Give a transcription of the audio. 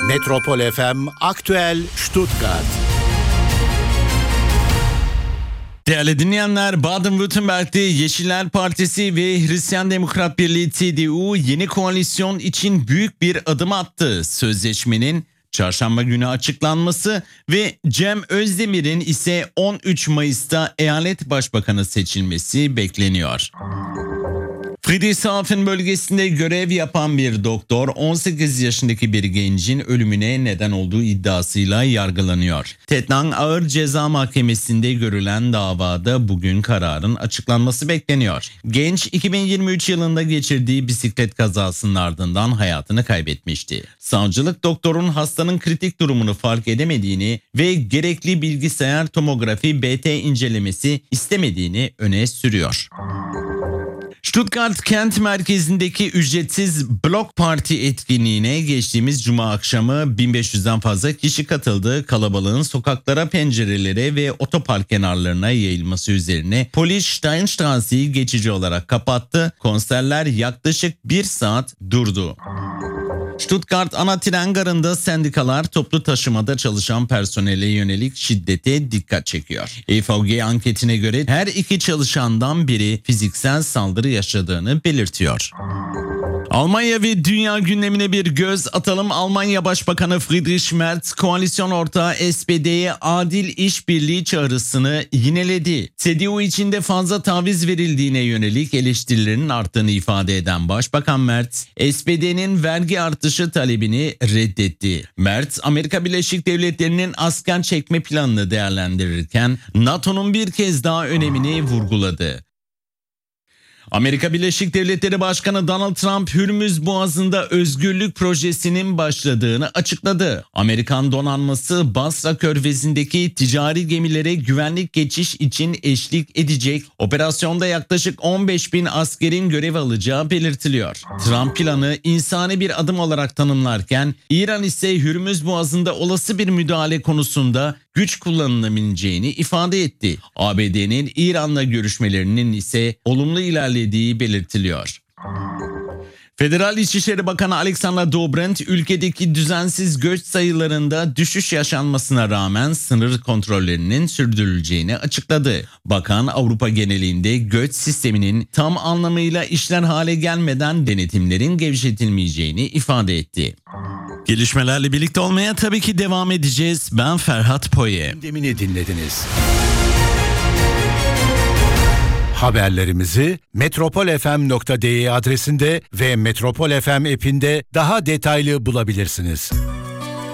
Metropol FM Aktüel Stuttgart. Değerli dinleyenler, Baden-Württemberg'de Yeşiller Partisi ve Hristiyan Demokrat Birliği CDU yeni koalisyon için büyük bir adım attı. Sözleşmenin çarşamba günü açıklanması ve Cem Özdemir'in ise 13 Mayıs'ta eyalet başbakanı seçilmesi bekleniyor. Friedrichshafen bölgesinde görev yapan bir doktor 18 yaşındaki bir gencin ölümüne neden olduğu iddiasıyla yargılanıyor. Tettnang Ağır Ceza Mahkemesi'nde görülen davada bugün kararın açıklanması bekleniyor. Genç 2023 yılında geçirdiği bisiklet kazasının ardından hayatını kaybetmişti. Savcılık doktorun hastanın kritik durumunu fark edemediğini ve gerekli bilgisayar tomografi BT incelemesi istemediğini öne sürüyor. Stuttgart kent merkezindeki ücretsiz Blok Parti etkinliğine geçtiğimiz cuma akşamı 1500'den fazla kişi katıldı. Kalabalığın sokaklara, pencerelere ve otopark kenarlarına yayılması üzerine polis Steinstrasse'yi geçici olarak kapattı. Konserler yaklaşık 1 saat durdu. Stuttgart ana tren garında sendikalar toplu taşımada çalışan personele yönelik şiddete dikkat çekiyor. EVG anketine göre her iki çalışandan biri fiziksel saldırı yaşadığını belirtiyor. Almanya ve dünya gündemine bir göz atalım. Almanya Başbakanı Friedrich Merz koalisyon ortağı SPD'ye adil işbirliği çağrısını yineledi. CDU içinde fazla taviz verildiğine yönelik eleştirilerin arttığını ifade eden Başbakan Merz, SPD'nin vergi artışı talebini reddetti. Merz, Amerika Birleşik Devletleri'nin asker çekme planını değerlendirirken NATO'nun bir kez daha önemini vurguladı. Amerika Birleşik Devletleri Başkanı Donald Trump, Hürmüz Boğazı'nda özgürlük projesinin başladığını açıkladı. Amerikan donanması Basra Körfezi'ndeki ticari gemilere güvenlik geçiş için eşlik edecek. Operasyonda yaklaşık 15.000 askerin görev alacağı belirtiliyor. Trump planı insani bir adım olarak tanımlarken, İran ise Hürmüz Boğazı'nda olası bir müdahale konusunda güç kullanılabileceğini ifade etti. ABD'nin İran'la görüşmelerinin ise olumlu ilerlediği belirtiliyor. Federal İçişleri Bakanı Alexander Dobrindt, ülkedeki düzensiz göç sayılarında düşüş yaşanmasına rağmen sınır kontrollerinin sürdürüleceğini açıkladı. Bakan, Avrupa genelinde göç sisteminin tam anlamıyla işler hale gelmeden denetimlerin gevşetilmeyeceğini ifade etti. Gelişmelerle birlikte olmaya tabii ki devam edeceğiz. Ben Ferhat Poye. Gündemini dinlediniz. Haberlerimizi metropolfm.de adresinde ve Metropol FM app'inde daha detaylı bulabilirsiniz.